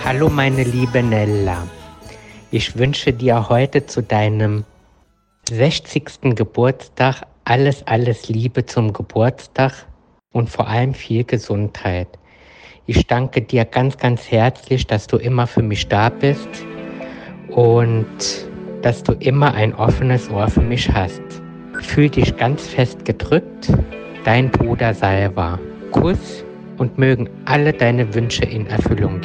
Hallo meine liebe Nella, ich wünsche dir heute zu deinem 60. Geburtstag alles Liebe zum Geburtstag und vor allem viel Gesundheit. Ich danke dir ganz herzlich, dass du immer für mich da bist und dass du immer ein offenes Ohr für mich hast. Fühl dich ganz fest gedrückt, dein Bruder Salva. Kuss und mögen alle deine Wünsche in Erfüllung gehen.